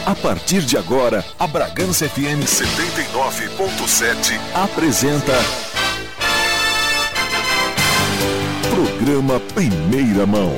A partir de agora, a Bragança FM 79.7 apresenta Programa Primeira Mão.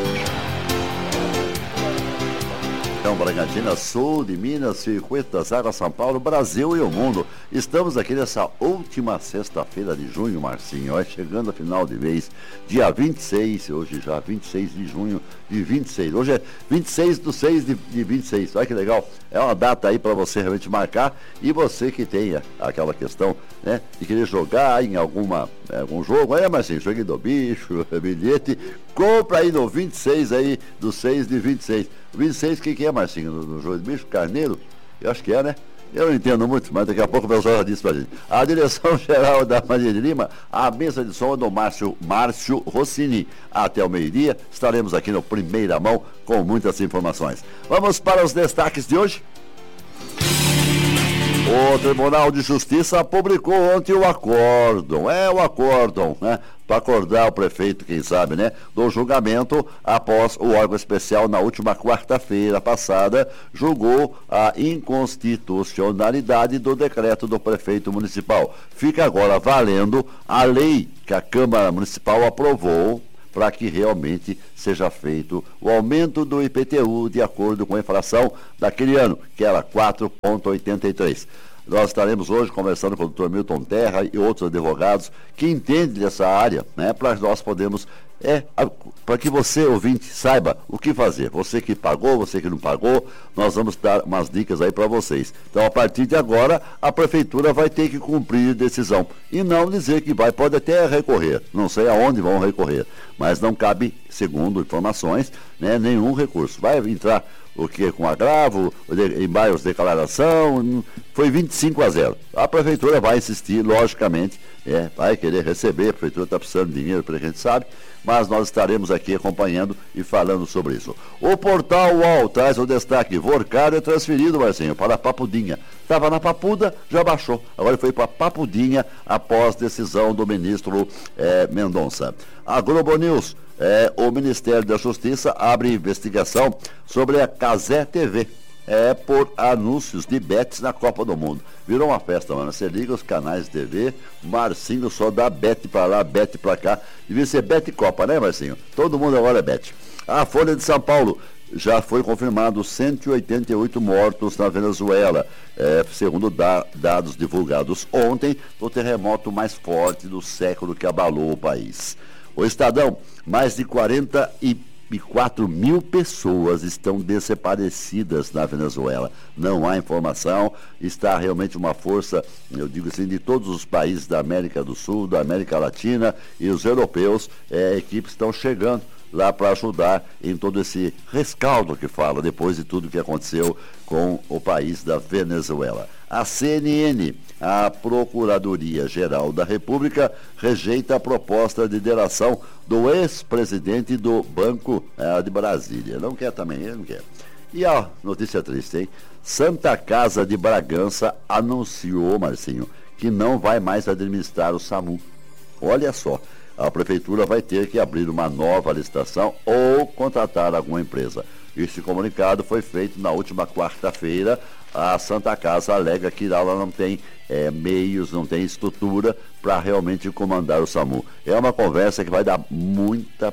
Bragantina, sul de Minas, circuito das águas, São Paulo, Brasil e o mundo. Estamos aqui nessa última sexta-feira de junho, Marcinho, chegando a final de mês, dia 26, hoje já 26 de junho de 26. Hoje é 26 de 6 de 26, olha que legal. É uma data aí para você realmente marcar, e você que tenha aquela questão, né, de querer jogar em algum jogo, Marcinho, joguinho do bicho, bilhete, compra aí no 26 aí, do 6 de 26. 26, o que é, Marcinho, no jogo de bicho? Carneiro? Eu acho que é, né? Eu não entendo muito, mas daqui a pouco o pessoal já disse pra gente. A direção geral da Maria de Lima, a mesa de som do Márcio Rossini. Até o meio-dia estaremos aqui no Primeira Mão com muitas informações. Vamos para os destaques de hoje. O Tribunal de Justiça publicou ontem o acórdão, né? Para acordar o prefeito, quem sabe, né? Do julgamento após o órgão especial, na última quarta-feira passada, julgou a inconstitucionalidade do decreto do prefeito municipal. Fica agora valendo a lei que a Câmara Municipal aprovou para que realmente seja feito o aumento do IPTU de acordo com a inflação daquele ano, que era 4,83. Nós estaremos hoje conversando com o Dr. Milton Terra e outros advogados que entendem dessa área, né, para nós podermos, para que você, ouvinte, saiba o que fazer. Você que pagou, você que não pagou, nós vamos dar umas dicas aí para vocês. Então, a partir de agora, a prefeitura vai ter que cumprir decisão e não dizer que vai, pode até recorrer, não sei aonde vão recorrer, mas não cabe, segundo informações, né, nenhum recurso. Vai entrar o que com agravo, em bairros de declaração, foi 25-0. A prefeitura vai insistir, logicamente, vai querer receber, a prefeitura está precisando de dinheiro, pelo que a gente sabe, mas nós estaremos aqui acompanhando e falando sobre isso. O portal UOL traz o destaque: Vorcário é transferido, Marcinho, para Papudinha. Estava na Papuda, já baixou. Agora foi para Papudinha após decisão do ministro Mendonça. A Globo News, o Ministério da Justiça abre investigação sobre a Cazé TV. Por anúncios de bets na Copa do Mundo. Virou uma festa, mano. Você liga os canais de TV, Marcinho só dá bet pra lá, bet pra cá. Devia ser bet Copa, né, Marcinho? Todo mundo agora é bet. A Folha de São Paulo: já foi confirmado 188 mortos na Venezuela, segundo dados divulgados ontem do terremoto mais forte do século que abalou o país. O Estadão: mais de 44 mil pessoas estão desaparecidas na Venezuela. Não há informação, está realmente uma força, eu digo assim, de todos os países da América do Sul, da América Latina e os europeus, equipes estão chegando lá para ajudar em todo esse rescaldo que fala, depois de tudo que aconteceu com o país da Venezuela. A CNN: a Procuradoria-Geral da República rejeita a proposta de delação do ex-presidente do Banco de Brasília. Não quer também, ele não quer. E a notícia triste, hein? Santa Casa de Bragança anunciou, Marcinho, que não vai mais administrar o SAMU. Olha só, a prefeitura vai ter que abrir uma nova licitação ou contratar alguma empresa. Esse comunicado foi feito na última quarta-feira. A Santa Casa alega que ela não tem meios, não tem estrutura para realmente comandar o SAMU. É uma conversa que vai dar muita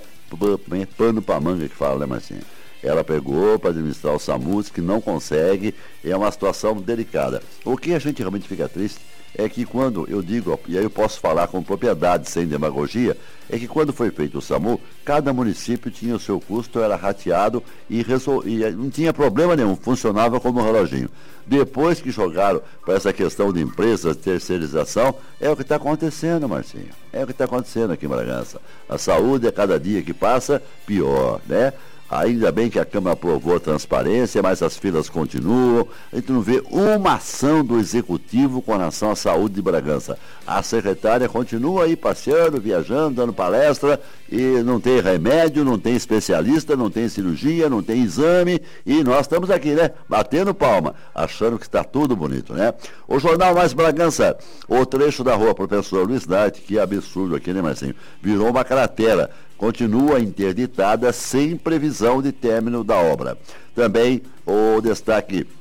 pano para manga, que fala, né, Marcinho? Ela pegou para administrar o SAMU, que não consegue, é uma situação delicada. O que a gente realmente fica triste é que quando eu digo, e aí eu posso falar com propriedade, sem demagogia, é que quando foi feito o SAMU, cada município tinha o seu custo, era rateado e não tinha problema nenhum, funcionava como um reloginho. Depois que jogaram para essa questão de empresas, terceirização, é o que está acontecendo, Marcinho. É o que está acontecendo aqui em Bragança. A saúde, a cada dia que passa, pior, né? Ainda bem que a Câmara aprovou a transparência, mas as filas continuam. A gente não vê uma ação do Executivo com relação à saúde de Bragança. A secretária continua aí passeando, viajando, dando palestra, e não tem remédio, não tem especialista, não tem cirurgia, não tem exame, e nós estamos aqui, né, batendo palma, achando que está tudo bonito, né? O Jornal Mais Bragança: o trecho da rua Professor Luiz Narte, que absurdo aqui, né, Marcinho? Virou uma cratera. Continua interditada sem previsão de término da obra. Também o destaque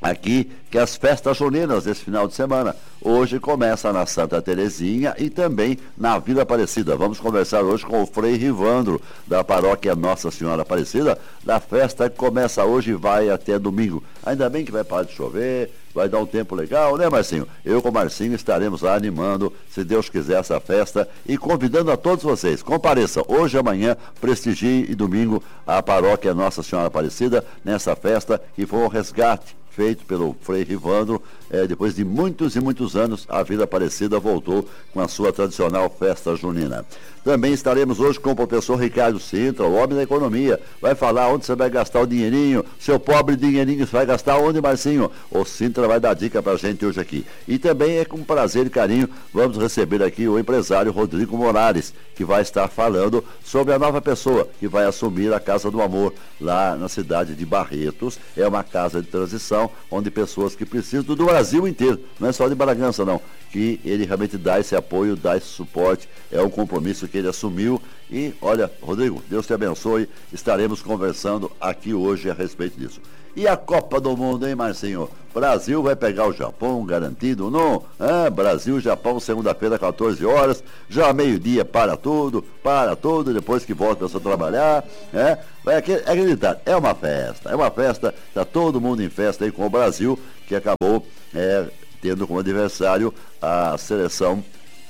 aqui que as festas juninas desse final de semana. Hoje começa na Santa Terezinha e também na Vila Aparecida. Vamos conversar hoje com o Frei Rivandro, da paróquia Nossa Senhora Aparecida, da festa que começa hoje e vai até domingo. Ainda bem que vai parar de chover, vai dar um tempo legal, né, Marcinho? Eu com o Marcinho estaremos lá animando, se Deus quiser, essa festa e convidando a todos vocês. Compareçam hoje e amanhã, prestigie e domingo a paróquia Nossa Senhora Aparecida nessa festa que foi um resgate feito pelo Frei Rivandro. Depois de muitos e muitos anos, a Vila Aparecida voltou com a sua tradicional festa junina. Também estaremos hoje com o professor Ricardo Sintra, o homem da economia. Vai falar onde você vai gastar o dinheirinho, seu pobre dinheirinho, você vai gastar onde, Marcinho? O Sintra vai dar dica pra gente hoje aqui. E também é com prazer e carinho, vamos receber aqui o empresário Rodrigo Morales, que vai estar falando sobre a nova pessoa que vai assumir a Casa do Amor, lá na cidade de Barretos. É uma casa de transição, onde pessoas que precisam do Brasil inteiro, não é só de Bragança não, que ele realmente dá esse apoio, dá esse suporte, é um compromisso que ele assumiu. E olha, Rodrigo, Deus te abençoe, estaremos conversando aqui hoje a respeito disso. E a Copa do Mundo, hein, Marcinho? Brasil vai pegar o Japão, garantido, não? Brasil, Japão, segunda-feira, 14 horas, já meio-dia, para tudo, depois que volta a trabalhar, vai acreditar, é uma festa, tá todo mundo em festa aí com o Brasil, que acabou tendo como adversário a seleção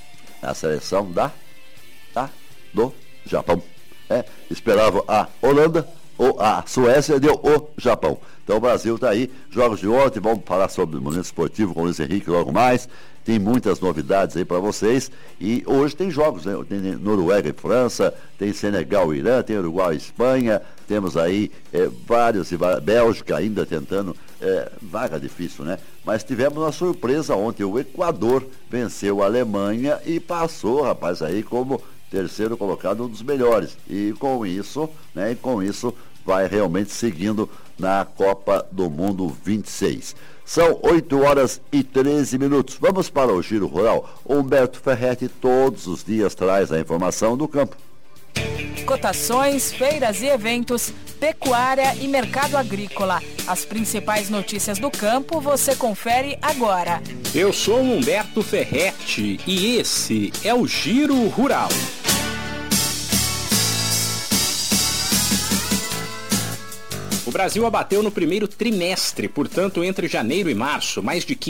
do Japão. Esperava a Holanda ou a Suécia, deu o Japão. Então o Brasil está aí, jogos de ontem, vamos falar sobre o momento esportivo com o Luiz Henrique logo mais. Tem muitas novidades aí para vocês. E hoje tem jogos, né? Tem Noruega e França, tem Senegal e Irã, tem Uruguai e Espanha, temos aí vários, Bélgica ainda tentando, vaga difícil, né? Mas tivemos uma surpresa ontem, o Equador venceu a Alemanha e passou, rapaz, aí como terceiro colocado, um dos melhores. E com isso, vai realmente seguindo na Copa do Mundo 26. São 8 horas e 13 minutos. Vamos para o Giro Rural. Humberto Ferretti todos os dias traz a informação do campo. Cotações, feiras e eventos, pecuária e mercado agrícola. As principais notícias do campo você confere agora. Eu sou Humberto Ferretti e esse é o Giro Rural. O Brasil abateu no primeiro trimestre, portanto, entre janeiro e março, mais de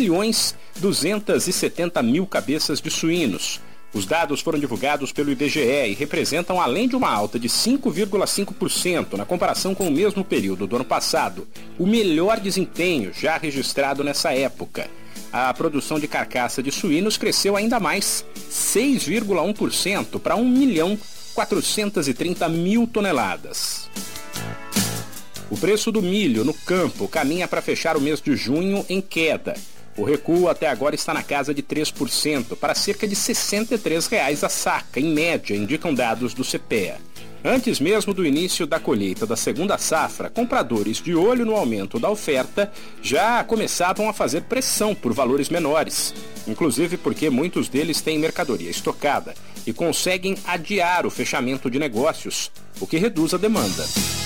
15.270.000 cabeças de suínos. Os dados foram divulgados pelo IBGE e representam, além de uma alta de 5,5% na comparação com o mesmo período do ano passado, o melhor desempenho já registrado nessa época. A produção de carcaça de suínos cresceu ainda mais, 6,1% para 1.430.000 toneladas. O preço do milho no campo caminha para fechar o mês de junho em queda. O recuo até agora está na casa de 3%, para cerca de R$ 63,00 a saca, em média, indicam dados do CPEA. Antes mesmo do início da colheita da segunda safra, compradores de olho no aumento da oferta já começavam a fazer pressão por valores menores, inclusive porque muitos deles têm mercadoria estocada e conseguem adiar o fechamento de negócios, o que reduz a demanda.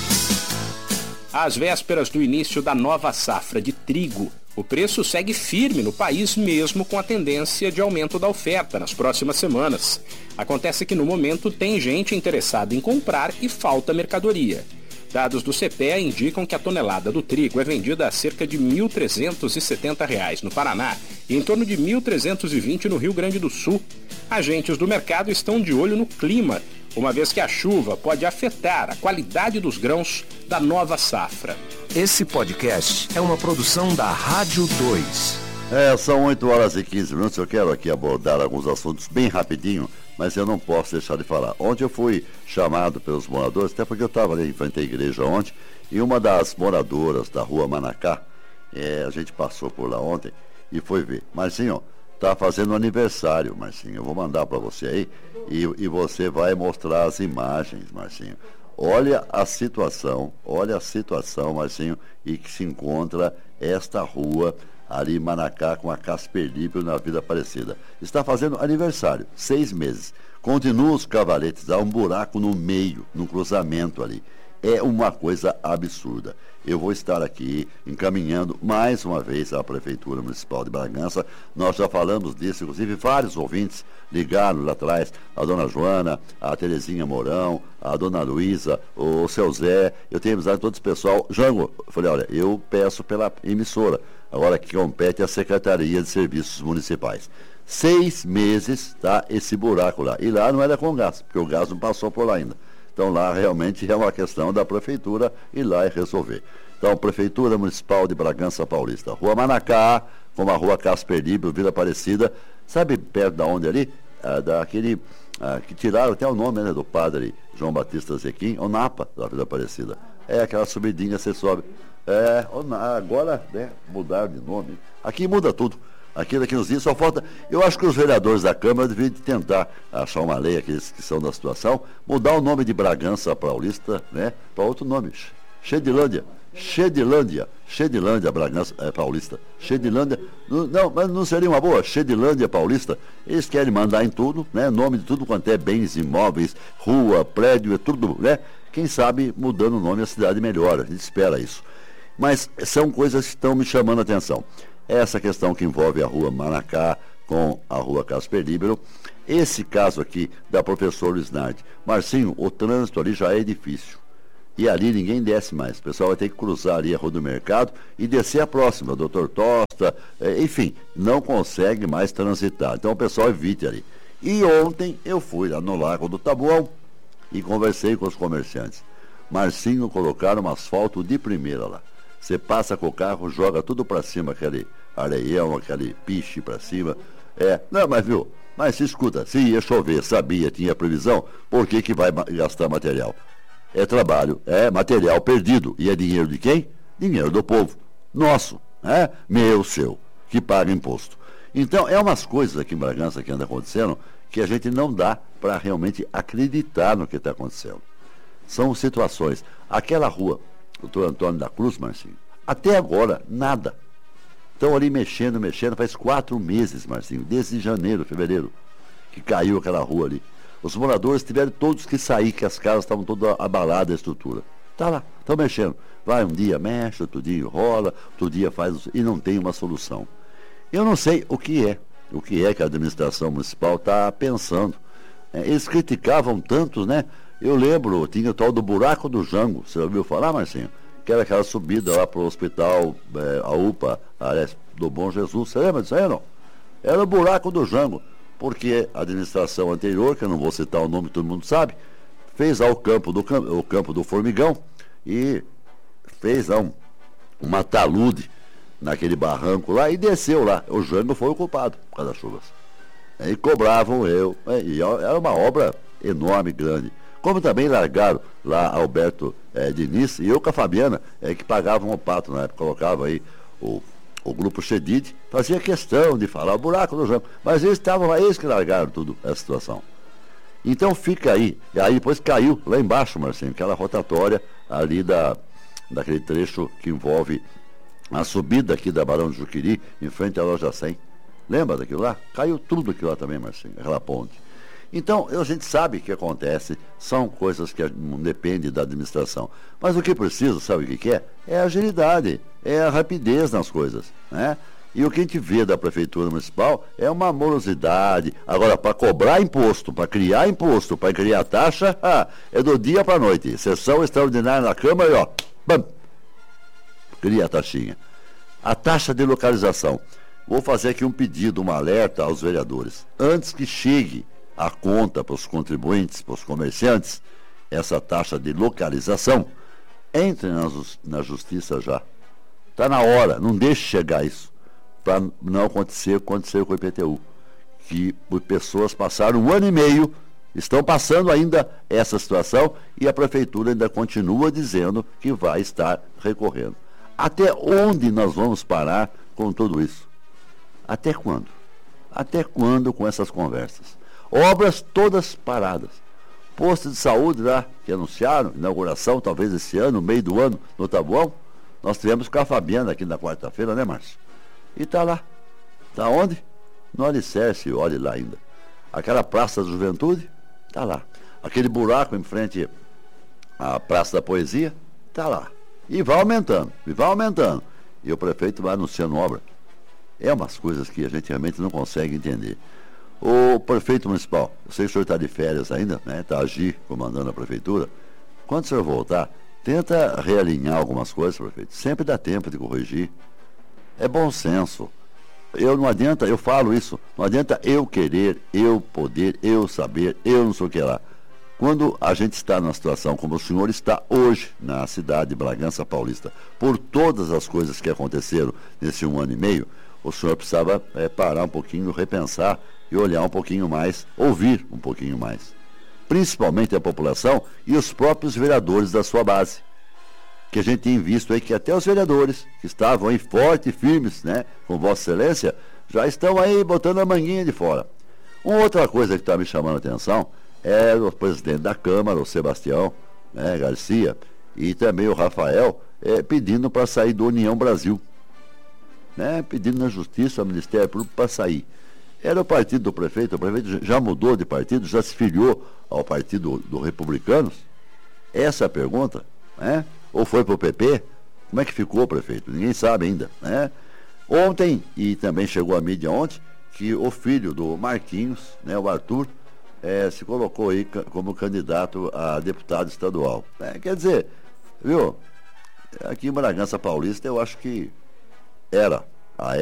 Às vésperas do início da nova safra de trigo, o preço segue firme no país mesmo com a tendência de aumento da oferta nas próximas semanas. Acontece que no momento tem gente interessada em comprar e falta mercadoria. Dados do CPEA indicam que a tonelada do trigo é vendida a cerca de R$ 1.370 no Paraná e em torno de R$ 1.320 no Rio Grande do Sul. Agentes do mercado estão de olho no clima, uma vez que a chuva pode afetar a qualidade dos grãos da nova safra. Esse podcast é uma produção da Rádio 2. São 8 horas e 15 minutos. Eu quero aqui abordar alguns assuntos bem rapidinho, mas eu não posso deixar de falar. Ontem eu fui chamado pelos moradores, até porque eu estava ali em frente à igreja ontem, e uma das moradoras da rua Manacá, a gente passou por lá ontem e foi ver. Marcinho, tá fazendo aniversário, Marcinho. Eu vou mandar para você aí e você vai mostrar as imagens, Marcinho. Olha a situação, Marcinho, e que se encontra esta rua ali em Manacá com a Casper-Líbero na Vila Aparecida. Está fazendo aniversário, 6 meses. Continuam os cavaletes, há um buraco no meio, no cruzamento ali. É uma coisa absurda. Eu vou estar aqui encaminhando mais uma vez à Prefeitura Municipal de Bragança. Nós já falamos disso, inclusive vários ouvintes ligaram lá atrás, a dona Joana, a Terezinha Mourão, a dona Luísa, o seu Zé. Eu tenho amizade com todo esse pessoal. Jango, eu falei, olha, eu peço pela emissora, agora que compete a Secretaria de Serviços Municipais. 6 meses, tá, esse buraco lá. E lá não era com gás, porque o gás não passou por lá ainda. Então lá realmente é uma questão da Prefeitura ir lá e resolver. Então, Prefeitura Municipal de Bragança Paulista, Rua Manacá, como a Rua Casper Libro, Vila Aparecida, sabe perto da onde ali? Daquele que tiraram até o nome, né, do padre João Batista Zequim, o Napa da Vila Aparecida. É aquela subidinha, você sobe. Agora, né, mudaram de nome. Aqui muda tudo. Aqui daqui uns dias só falta. Eu acho que os vereadores da Câmara deveriam tentar achar uma lei, aqueles que são da situação, mudar o nome de Bragança Paulista, né, para outro nome. Xedilândia, Bragança Paulista. Xedilândia, não, mas não seria uma boa? Xedilândia Paulista. Eles querem mandar em tudo, né, nome de tudo quanto é bens imóveis, rua, prédio, é tudo, né? Quem sabe mudando o nome a cidade melhora. A gente espera isso. Mas são coisas que estão me chamando a atenção. Essa questão que envolve a Rua Manacá com a Rua Casper Libero. Esse caso aqui da professora Luiz Nardi. Marcinho, o trânsito ali já é difícil. E ali ninguém desce mais. O pessoal vai ter que cruzar ali a Rua do Mercado e descer a próxima, Doutor Tosta. Enfim, não consegue mais transitar. Então o pessoal evite ali. E ontem eu fui lá no Lago do Taboão e conversei com os comerciantes. Marcinho, colocaram um asfalto de primeira lá. Você passa com o carro, joga tudo para cima, aquele areião, aquele piche para cima. Não, mas viu, mas se escuta, se ia chover, sabia, tinha previsão, por que vai gastar material? É trabalho, é material perdido. E é dinheiro de quem? Dinheiro do povo. Nosso, meu, seu, que paga imposto. Então, é umas coisas aqui em Bragança que andam acontecendo que a gente não dá para realmente acreditar no que está acontecendo. São situações. Aquela rua, Doutor Antônio da Cruz, Marcinho, até agora, nada. Estão ali mexendo, faz 4 meses, Marcinho, desde janeiro, fevereiro, que caiu aquela rua ali. Os moradores tiveram todos que sair, que as casas estavam todas abaladas, a estrutura. Está lá, estão mexendo. Vai um dia, mexe, outro dia rola, outro dia faz, e não tem uma solução. Eu não sei o que é que a administração municipal está pensando. Eles criticavam tantos, né? Eu lembro, tinha o tal do buraco do Jango, você ouviu falar, Marcinho? Que era aquela subida lá para o hospital, a UPA, do Bom Jesus, você lembra disso aí, não? Era o buraco do Jango, porque a administração anterior, que eu não vou citar o nome, todo mundo sabe, fez lá o campo do Formigão e fez lá uma talude naquele barranco lá e desceu lá. O Jango foi o culpado por causa das chuvas. E cobravam e era uma obra enorme, grande. Como também largaram lá Alberto Diniz e eu com a Fabiana, que pagavam o pato na época, colocava aí o grupo Chedid, fazia questão de falar o buraco do Jango, mas eles estavam lá, eles que largaram tudo essa situação. Então fica aí, e aí depois caiu lá embaixo, Marcinho, aquela rotatória ali daquele trecho que envolve a subida aqui da Barão de Juqueri, em frente à loja 100. Lembra daquilo lá? Caiu tudo aquilo lá também, Marcinho, aquela ponte. Então, a gente sabe que acontece, são coisas que não dependem da administração. Mas o que precisa, sabe o que é? É a agilidade, é a rapidez nas coisas, né? E o que a gente vê da Prefeitura Municipal é uma morosidade. Agora, para cobrar imposto, para criar taxa, é do dia para a noite. Sessão extraordinária na Câmara e bam, cria a taxinha. A taxa de localização. Vou fazer aqui um pedido, um alerta aos vereadores. Antes que chegue a conta para os contribuintes, para os comerciantes, essa taxa de localização, entre na justiça já. Está na hora, não deixe chegar isso, para não acontecer o que aconteceu com o IPTU, que pessoas passaram 1 ano e meio, estão passando ainda essa situação e a Prefeitura ainda continua dizendo que vai estar recorrendo. Até onde nós vamos parar com tudo isso? Até quando? Até quando com essas conversas? Obras todas paradas. Posto de saúde lá, que anunciaram, inauguração talvez esse ano, meio do ano, no Taboão. Nós tivemos com a Fabiana aqui na quarta-feira, né, Márcio? E está lá. Está onde? No Alicerce, olhe lá ainda. Aquela Praça da Juventude, está lá. Aquele buraco em frente a Praça da Poesia, está lá. E vai aumentando, e vai aumentando. E o prefeito vai anunciando obra. É umas coisas que a gente realmente não consegue entender. O prefeito municipal, eu sei que o senhor está de férias ainda, né? Está comandando a prefeitura. Quando o senhor voltar, tenta realinhar algumas coisas, prefeito. Sempre dá tempo de corrigir. É bom senso. Não adianta, eu falo isso, não adianta eu querer, eu poder, eu saber, eu não sei o que lá. Quando a gente está numa situação como o senhor está hoje na cidade de Bragança Paulista, por todas as coisas que aconteceram nesse 1 ano e meio, o senhor precisava parar um pouquinho, repensar e olhar um pouquinho mais, ouvir um pouquinho mais. Principalmente a população e os próprios vereadores da sua base. Que a gente tem visto aí que até os vereadores, que estavam aí fortes e firmes, né, com Vossa Excelência, já estão aí botando a manguinha de fora. Uma outra coisa que está me chamando a atenção é o presidente da Câmara, o Sebastião, né, Garcia, e também o Rafael, pedindo para sair do União Brasil. Né, pedindo na Justiça, ao Ministério Público para sair. Era o partido do prefeito, o prefeito já mudou de partido, já se filiou ao partido do Republicanos? Essa é a pergunta, né? Ou foi para o PP? Como é que ficou, prefeito? Ninguém sabe ainda, né? Ontem, e também chegou a mídia ontem, que o filho do Marquinhos, né, o Arthur, se colocou aí como candidato a deputado estadual. Quer dizer, viu, aqui em Bragança Paulista eu acho que era